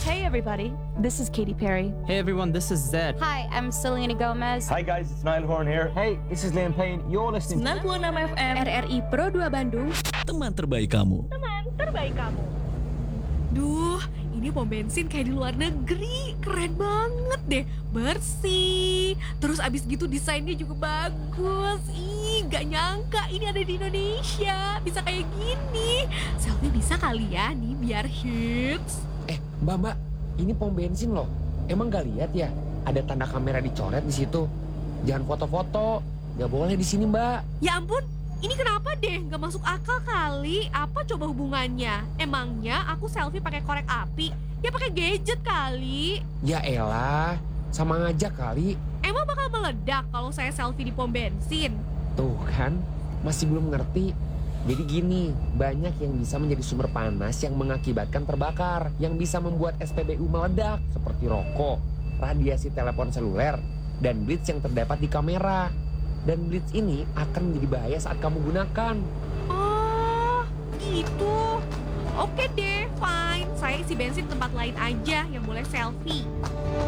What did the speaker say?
Hey everybody, this is Katy Perry. Hey everyone, this is Zed. Hi, I'm Selena Gomez. Hi guys, it's Niall Horn here. Hey, this is Liam Payne. You're listening to 96 FM. RRI Pro 2 Bandung. Teman terbaik kamu. Duh, ini pom bensin kayak di luar negeri. Keren banget deh. Bersih. Terus abis gitu desainnya juga bagus. Ih, gak nyangka ini ada di Indonesia. Bisa kayak gini. Selfie bisa kali ya nih biar hits. Mbak, ini pom bensin loh. Emang gak lihat ya? Ada tanda kamera dicoret di situ. Jangan foto-foto. Gak boleh di sini, Mbak. Ya ampun, ini kenapa deh? Gak masuk akal kali. Apa coba hubungannya? Emangnya aku selfie pakai korek api? Ya pakai gadget kali. Ya elah, sama aja kali. Emang bakal meledak kalau saya selfie di pom bensin? Tuh kan, masih belum ngerti. Jadi gini, banyak yang bisa menjadi sumber panas yang mengakibatkan terbakar, yang bisa membuat SPBU meledak, seperti rokok, radiasi telepon seluler, dan blitz yang terdapat di kamera. Dan blitz ini akan menjadi bahaya saat kamu gunakan. Oh, gitu. Oke deh, fine. Saya isi bensin tempat lain aja yang boleh selfie.